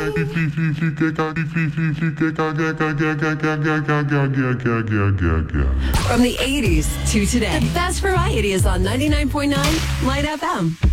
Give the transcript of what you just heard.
From the 80s to today, the best variety is on 99.9 Light FM.